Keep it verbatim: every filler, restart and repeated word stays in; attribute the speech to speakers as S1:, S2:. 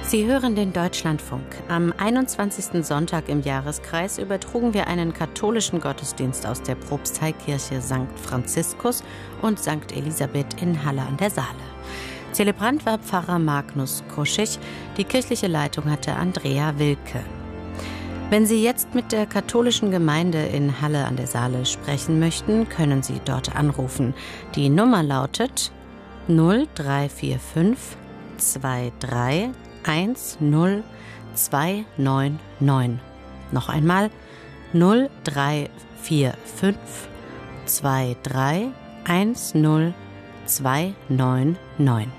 S1: Sie hören den Deutschlandfunk. Am einundzwanzigsten Sonntag im Jahreskreis übertrugen wir einen katholischen Gottesdienst aus der Propsteikirche Sankt Franziskus und Sankt Elisabeth in Halle an der Saale. Zelebrant war Pfarrer Magnus Kuschig, die kirchliche Leitung hatte Andrea Wilke. Wenn Sie jetzt mit der katholischen Gemeinde in Halle an der Saale sprechen möchten, können Sie dort anrufen. Die Nummer lautet null drei vier fünf zwei drei eins null zwei neun neun. Noch einmal null drei vier fünf zwei drei eins null zwei neun neun.